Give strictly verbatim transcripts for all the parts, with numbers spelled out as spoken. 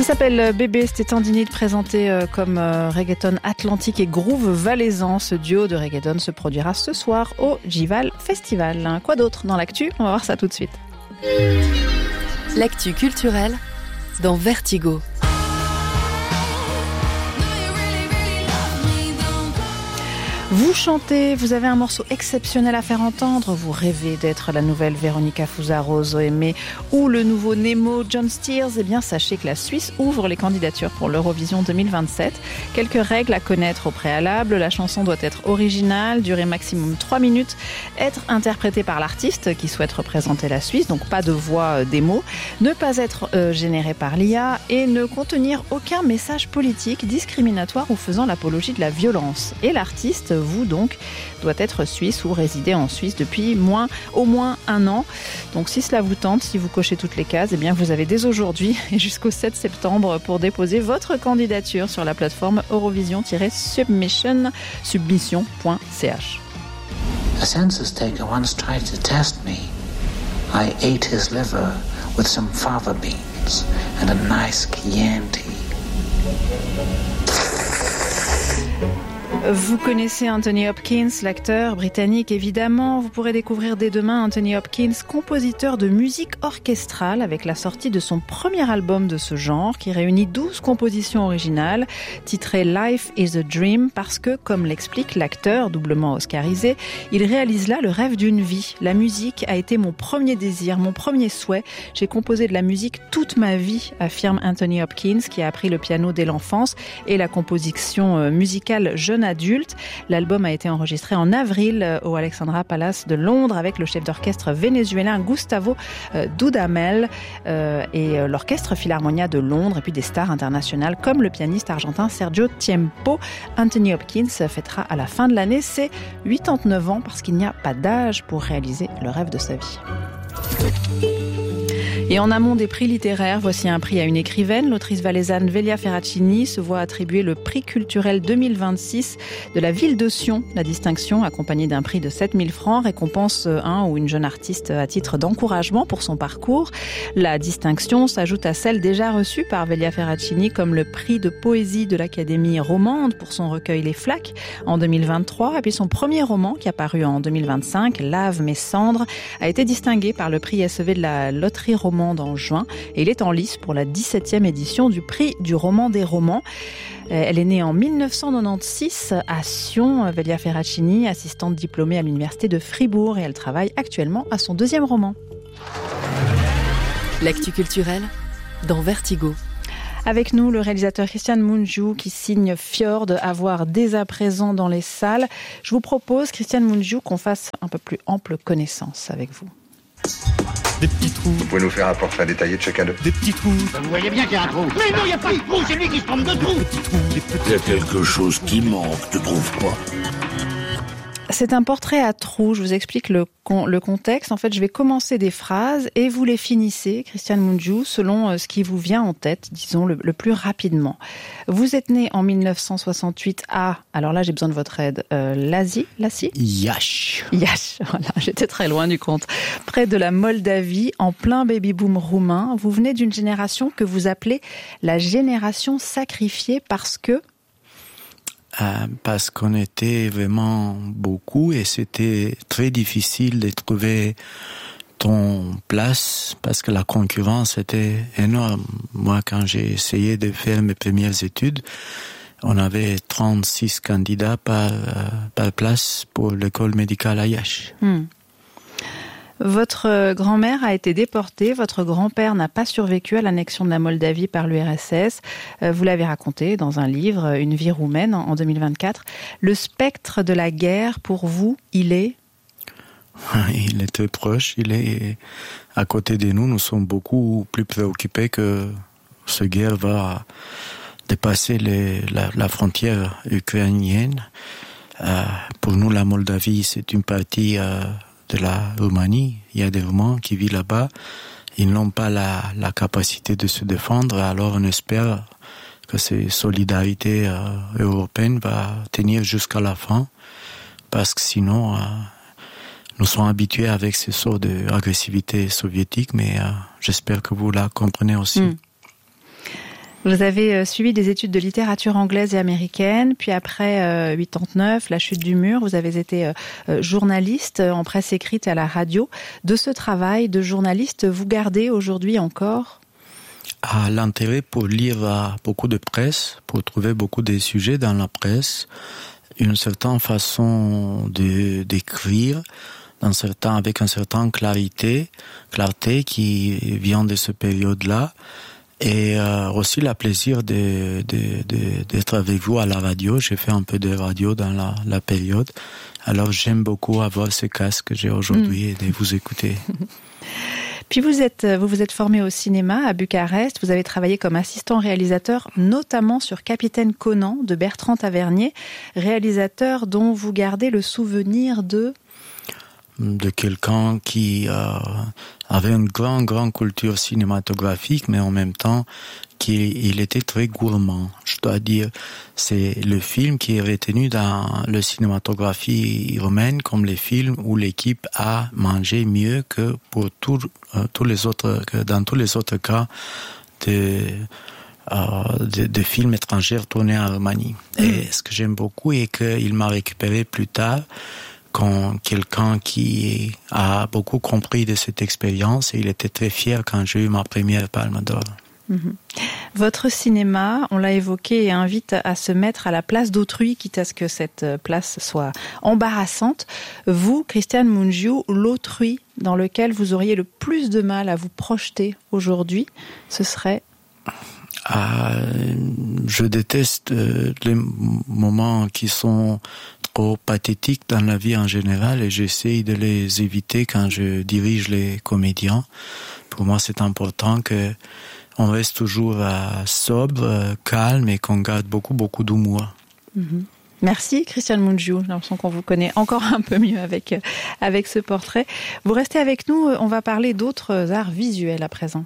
s'appelle Bébé, c'était tendinite présenté comme reggaeton atlantique et groove valaisan. Ce duo de reggaeton se produira ce soir au Jival Festival. Quoi d'autre dans l'actu ? On va voir ça tout de suite. L'actu culturelle dans Vertigo. Vous chantez, vous avez un morceau exceptionnel à faire entendre, vous rêvez d'être la nouvelle Véronica Fusaro, Zoé May ou le nouveau Nemo, John Steers, eh bien sachez que la Suisse ouvre les candidatures pour l'Eurovision deux mille vingt-sept. Quelques règles à connaître au préalable, la chanson doit être originale, durer maximum trois minutes, être interprétée par l'artiste qui souhaite représenter la Suisse, donc pas de voix démo, ne pas être euh, générée par l'I A et ne contenir aucun message politique, discriminatoire ou faisant l'apologie de la violence. Et l'artiste, vous donc, doit être suisse ou résider en Suisse depuis moins, au moins un an. Donc si cela vous tente, si vous cochez toutes les cases, eh bien vous avez dès aujourd'hui et jusqu'au sept septembre pour déposer votre candidature sur la plateforme Eurovision-submission submission point c h. A census taker once tried to test me. I ate his liver with some fava beans and a nice Chianti. Vous connaissez Anthony Hopkins, l'acteur britannique évidemment. Vous pourrez découvrir dès demain Anthony Hopkins, compositeur de musique orchestrale, avec la sortie de son premier album de ce genre qui réunit douze compositions originales titrées Life is a Dream parce que, comme l'explique l'acteur doublement oscarisé, il réalise là le rêve d'une vie. La musique a été mon premier désir, mon premier souhait. J'ai composé de la musique toute ma vie, affirme Anthony Hopkins, qui a appris le piano dès l'enfance et la composition musicale jeune adulte. L'album a été enregistré en avril au Alexandra Palace de Londres avec le chef d'orchestre vénézuélien Gustavo Dudamel euh, et l'orchestre Philharmonia de Londres et puis des stars internationales comme le pianiste argentin Sergio Tiempo. Anthony Hopkins fêtera à la fin de l'année ses quatre-vingt-dix-neuf ans parce qu'il n'y a pas d'âge pour réaliser le rêve de sa vie. Et en amont des prix littéraires, voici un prix à une écrivaine. L'autrice valaisanne Velia Ferracini se voit attribuer le prix culturel deux mille vingt-six de la ville de Sion. La distinction, accompagnée d'un prix de sept mille francs, récompense un ou une jeune artiste à titre d'encouragement pour son parcours. La distinction s'ajoute à celle déjà reçue par Velia Ferracini comme le prix de poésie de l'Académie romande pour son recueil Les Flaques en deux mille vingt-trois. Et puis son premier roman, qui a paru en deux mille vingt-cinq, Lave mes cendres, a été distingué par le prix S E V de la loterie romande en juin et il est en lice pour la dix-septième édition du prix du roman des romans. Elle est née en dix-neuf cent quatre-vingt-seize à Sion, Velia Ferracini, assistante diplômée à l'université de Fribourg et elle travaille actuellement à son deuxième roman. L'actu culturelle dans Vertigo. Avec nous, le réalisateur Christian Mungiu qui signe Fjord à voir dès à présent dans les salles. Je vous propose, Christian Mungiu, qu'on fasse un peu plus ample connaissance avec vous. Des petits trous. Vous pouvez nous faire un portrait détaillé de chacun d'eux. Des petits trous. Vous voyez bien qu'il y a un trou. Mais non, il n'y a pas de trou, c'est lui qui se trompe de trou. Des petits trous, des petits... Il y a quelque chose qui manque, tu trouves pas ? C'est un portrait à trous. Je vous explique le, con, le contexte. En fait, je vais commencer des phrases et vous les finissez, Christian Mungiu, selon ce qui vous vient en tête, disons, le, le plus rapidement. Vous êtes né en dix-neuf cent soixante-huit à, alors là, j'ai besoin de votre aide, euh, Lazi, Lassi Iași. Iași, voilà, j'étais très loin du compte. Près de la Moldavie, en plein baby-boom roumain, vous venez d'une génération que vous appelez la génération sacrifiée parce que... Euh, parce qu'on était vraiment beaucoup et c'était très difficile de trouver ton place parce que la concurrence était énorme. Moi, quand j'ai essayé de faire mes premières études, on avait trente-six candidats par, euh, par place pour l'école médicale à Iași. Hmm. Votre grand-mère a été déportée, votre grand-père n'a pas survécu à l'annexion de la Moldavie par l'U R S S. Vous l'avez raconté dans un livre, Une vie roumaine, en deux mille vingt-quatre. Le spectre de la guerre, pour vous, il est ? Il est très proche, il est à côté de nous. Nous sommes beaucoup plus préoccupés que cette guerre va dépasser les, la, la frontière ukrainienne. Euh, pour nous, la Moldavie, c'est une partie... Euh, de la Roumanie, il y a des Roumains qui vivent là-bas, ils n'ont pas la, la capacité de se défendre, alors on espère que cette solidarité euh, européenne va tenir jusqu'à la fin, parce que sinon, euh, nous sommes habitués avec ces sortes d'agressivité soviétique, mais euh, j'espère que vous la comprenez aussi. Mmh. Vous avez suivi des études de littérature anglaise et américaine, puis après euh, quatre-vingt-neuf, la chute du mur, vous avez été euh, journaliste en presse écrite et à la radio. De ce travail de journaliste, vous gardez aujourd'hui encore à l'intérêt pour lire beaucoup de presse, pour trouver beaucoup de sujets dans la presse, une certaine façon de d'écrire, d'un certain, avec une certaine clarité, clarté qui vient de cette période-là. Et euh, aussi le plaisir de, de, de, d'être avec vous à la radio. J'ai fait un peu de radio dans la, la période. Alors j'aime beaucoup avoir ce casque que j'ai aujourd'hui mmh. et de vous écouter. Puis vous êtes, vous vous êtes formé au cinéma à Bucarest. Vous avez travaillé comme assistant réalisateur, notamment sur Capitaine Conan de Bertrand Tavernier, réalisateur dont vous gardez le souvenir de... de quelqu'un qui euh, avait une grande, grande culture cinématographique, mais en même temps, qui il était très gourmand. Je dois dire, c'est le film qui est retenu dans la cinématographie romaine comme les films où l'équipe a mangé mieux que pour tout, euh, tous les autres, que dans tous les autres cas de Euh, de, de films étrangers tournés en Roumanie. Mmh. Et ce que j'aime beaucoup est qu'il m'a récupéré plus tard quand quelqu'un qui a beaucoup compris de cette expérience, et il était très fier quand j'ai eu ma première Palme d'Or. Mmh. Votre cinéma, on l'a évoqué, invite à se mettre à la place d'autrui, quitte à ce que cette place soit embarrassante. Vous, Christiane Mungiu, l'autrui dans lequel vous auriez le plus de mal à vous projeter aujourd'hui, ce serait... Ah, je déteste euh, les moments qui sont trop pathétiques dans la vie en général et j'essaie de les éviter quand je dirige les comédiens. Pour moi, c'est important que on reste toujours euh, sobre, euh, calme et qu'on garde beaucoup, beaucoup d'humour. Mm-hmm. Merci Christiane Mungiu, j'ai l'impression qu'on vous connaît encore un peu mieux avec, avec ce portrait. Vous restez avec nous, on va parler d'autres arts visuels à présent.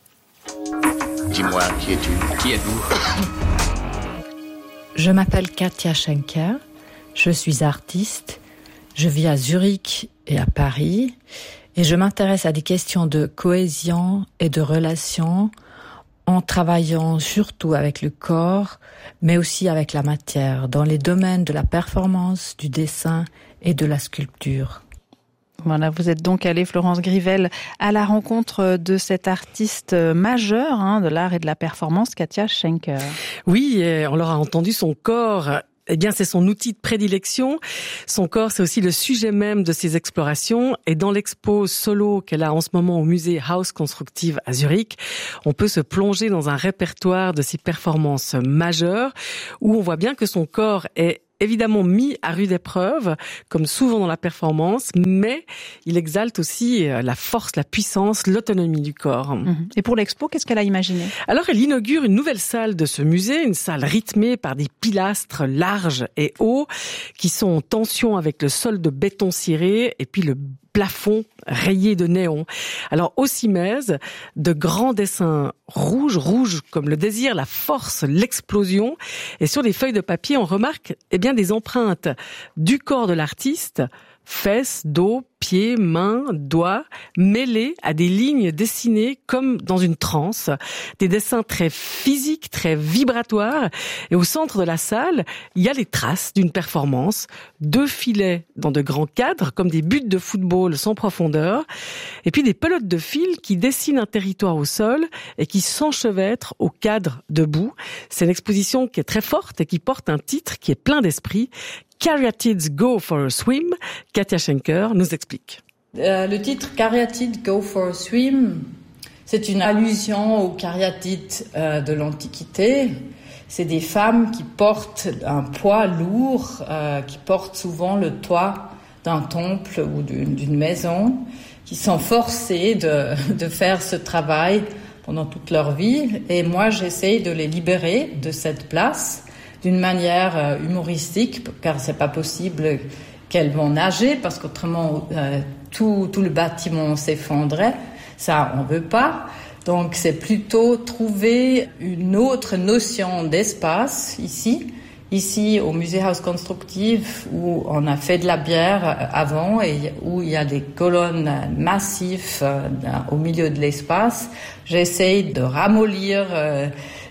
Dis-moi, qui es-tu ? Qui êtes-vous ? Je m'appelle Katia Schenker, je suis artiste, je vis à Zurich et à Paris, et je m'intéresse à des questions de cohésion et de relations en travaillant surtout avec le corps, mais aussi avec la matière, dans les domaines de la performance, du dessin et de la sculpture. Voilà, vous êtes donc allée, Florence Grivel, à la rencontre de cet artiste majeur hein, de l'art et de la performance, Katia Schenker. Oui, on l'aura entendu, son corps... Eh bien, c'est son outil de prédilection. Son corps, c'est aussi le sujet même de ses explorations. Et dans l'expo solo qu'elle a en ce moment au musée Haus Constructive à Zurich, on peut se plonger dans un répertoire de ses performances majeures où on voit bien que son corps est évidemment mis à rude épreuve, comme souvent dans la performance, mais il exalte aussi la force, la puissance, l'autonomie du corps. Et pour l'expo, qu'est-ce qu'elle a imaginé ? Alors, elle inaugure une nouvelle salle de ce musée, une salle rythmée par des pilastres larges et hauts, qui sont en tension avec le sol de béton ciré, et puis le plafond rayé de néon. Alors, au cimaises, de grands dessins rouges, rouges comme le désir, la force, l'explosion. Et sur les feuilles de papier, on remarque eh bien des empreintes du corps de l'artiste, fesses, dos, pieds, mains, doigts, mêlés à des lignes dessinées comme dans une transe. Des dessins très physiques, très vibratoires. Et au centre de la salle, il y a les traces d'une performance. Deux filets dans de grands cadres, comme des buts de football sans profondeur. Et puis des pelotes de fil qui dessinent un territoire au sol et qui s'enchevêtrent au cadre debout. C'est une exposition qui est très forte et qui porte un titre qui est plein d'esprit. Caryatids Go for a Swim. Katia Schenker nous explique. Euh, le titre Caryatids Go for a Swim, c'est une allusion aux caryatides euh, de l'Antiquité. C'est des femmes qui portent un poids lourd, euh, qui portent souvent le toit d'un temple ou d'une, d'une maison, qui sont forcées de, de faire ce travail pendant toute leur vie. Et moi, j'essaie de les libérer de cette place d'une manière humoristique, car c'est pas possible qu'elles vont nager, parce qu'autrement euh, tout, tout le bâtiment s'effondrait. Ça, on veut pas. Donc, c'est plutôt trouver une autre notion d'espace ici, ici au musée Haus Constructive, où on a fait de la bière avant et où il y a des colonnes massives euh, au milieu de l'espace. J'essaye de ramollir euh,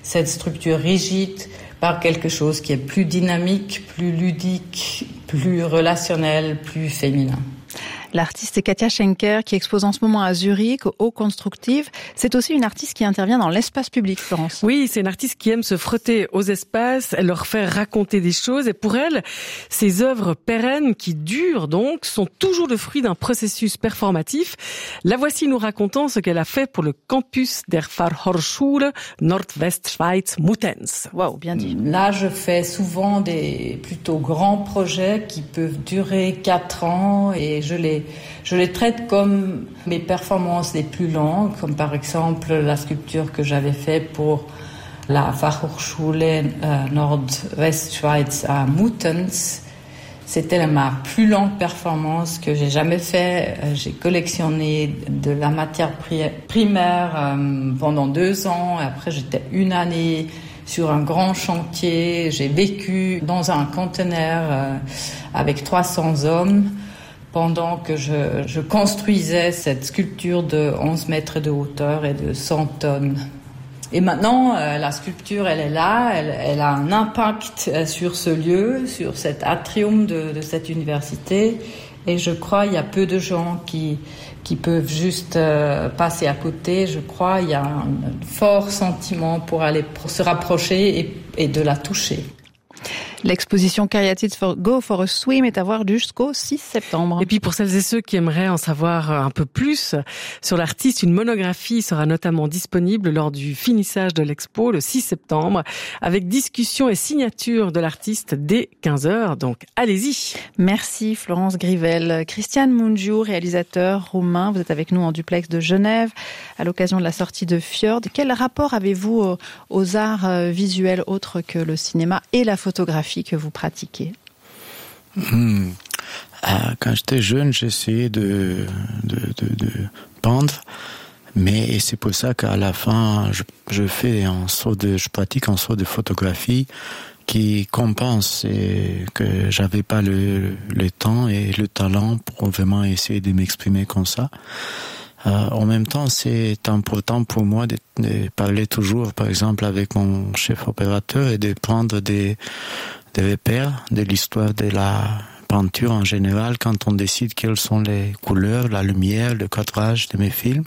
cette structure rigide par quelque chose qui est plus dynamique, plus ludique, plus relationnel, plus féminin. L'artiste est Katia Schenker qui expose en ce moment à Zurich, au Haut Constructive. C'est aussi une artiste qui intervient dans l'espace public, Florence. Oui, c'est une artiste qui aime se frotter aux espaces, elle leur fait raconter des choses. Et pour elle, ces œuvres pérennes qui durent donc sont toujours le fruit d'un processus performatif. La voici nous racontant ce qu'elle a fait pour le campus der Fachhochschule Nordwestschweiz Muttenz. Waouh, bien dit. Là, je fais souvent des plutôt grands projets qui peuvent durer quatre ans et je les Je les traite comme mes performances les plus longues, comme par exemple la sculpture que j'avais faite pour la Fachhochschule euh, Nordwestschweiz à Muttenz. C'était ma plus longue performance que j'ai jamais fait. J'ai collectionné de la matière primaire euh, pendant deux ans. Et après, j'étais une année sur un grand chantier. J'ai vécu dans un conteneur euh, avec trois cents hommes. Pendant que je, je construisais cette sculpture de onze mètres de hauteur et de cent tonnes. Et maintenant, euh, la sculpture, elle est là, elle, elle a un impact sur ce lieu, sur cet atrium de, de cette université. Et je crois qu'il y a peu de gens qui, qui peuvent juste euh, passer à côté. Je crois qu'il y a un, un fort sentiment pour aller pour se rapprocher et, et de la toucher. L'exposition Cariatide for Go for a Swim est à voir jusqu'au six septembre. Et puis pour celles et ceux qui aimeraient en savoir un peu plus sur l'artiste, une monographie sera notamment disponible lors du finissage de l'expo le six septembre avec discussion et signature de l'artiste dès quinze heures. Donc allez-y. Merci Florence Grivel. Christiane Mungiu, réalisateur roumain, vous êtes avec nous en duplex de Genève à l'occasion de la sortie de Fjord. Quel rapport avez-vous aux, aux arts visuels autres que le cinéma et la photographie que vous pratiquez? Mmh. Euh, quand j'étais jeune, j'essayais de, de, de, de peindre, mais c'est pour ça qu'à la fin, je, je fais un sort de, je pratique un sort de photographie qui compense et que j'avais pas le, le temps et le talent pour vraiment essayer de m'exprimer comme ça. Euh, en même temps, c'est important pour moi de, de parler toujours, par exemple, avec mon chef opérateur et de prendre des, des repères de l'histoire de la peinture en général quand on décide quelles sont les couleurs, la lumière, le cadrage de mes films.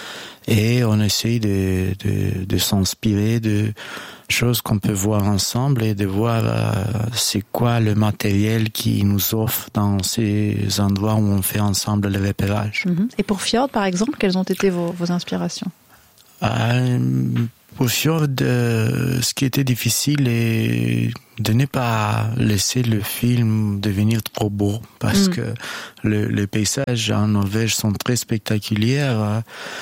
Et on essaye de, de, de s'inspirer de choses qu'on peut voir ensemble et de voir euh, c'est quoi le matériel qui nous offre dans ces endroits où on fait ensemble le repérage. Et pour Fjord, par exemple, quelles ont été vos, vos inspirations? euh, Pour Fjord, euh, ce qui était difficile est de ne pas laisser le film devenir trop beau, parce mmh. que le, les paysages en Norvège sont très spectaculaires. Euh,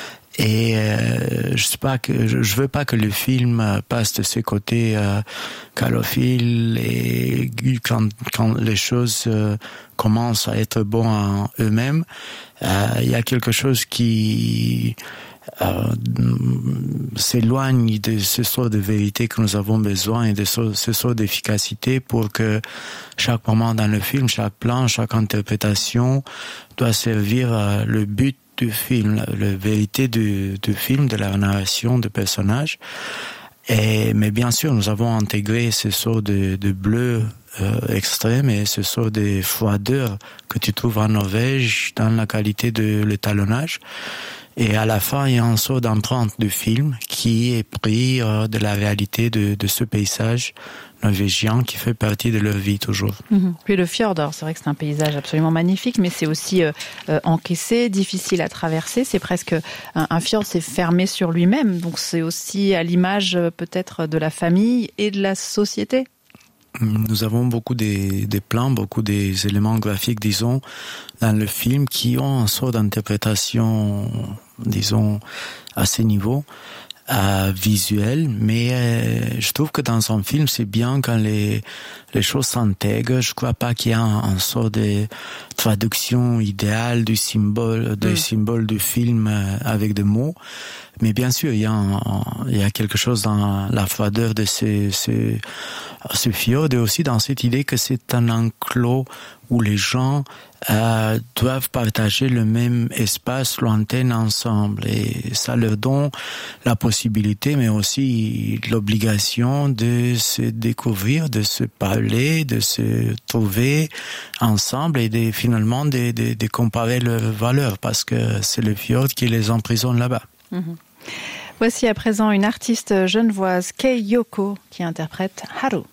Et euh, je sais pas que je, je veux pas que le film passe de ce côté euh, calophile et quand quand les choses euh, commencent à être bonnes en eux-mêmes, il euh, y a quelque chose qui euh, s'éloigne de ce sort de vérité que nous avons besoin et de ce, ce sort d'efficacité pour que chaque moment dans le film, chaque plan, chaque interprétation doit servir euh, le but du film, la, la vérité du, du film, de la narration du personnage. Et, mais bien sûr, nous avons intégré ce sort de, de bleu euh, extrême et ce sort de froideur que tu trouves en Norvège dans la qualité de l'étalonnage. Et à la fin, il y a un sort d'empreinte du film qui est pris euh, de la réalité de, de ce paysage norvégien qui fait partie de leur vie toujours. Mmh. Puis le fjord, alors c'est vrai que c'est un paysage absolument magnifique, mais c'est aussi euh, euh, encaissé, difficile à traverser. C'est presque un, un fjord, c'est fermé sur lui-même. Donc c'est aussi à l'image euh, peut-être de la famille et de la société. Nous avons beaucoup des, des plans, beaucoup des éléments graphiques, disons, dans le film qui ont une sorte d'interprétation, disons, à ce niveau. Euh, visuel, mais euh, je trouve que dans un film c'est bien quand les les choses s'intègrent. Je crois pas qu'il y a un, un sort de traduction idéale du symbole, des mm. symboles du film euh, avec des mots. Mais bien sûr, il y a un, un, il y a quelque chose dans la froideur de ce ce ce fjord et aussi dans cette idée que c'est un enclos où les gens euh, doivent partager le même espace lointain ensemble et ça leur donne la possibilité possibilité, mais aussi l'obligation de se découvrir, de se parler, de se trouver ensemble et de, finalement de, de, de comparer leurs valeurs, parce que c'est le fjord qui les emprisonne là-bas. Mmh. Voici à présent une artiste genevoise, Kei Yoko, qui interprète Haru.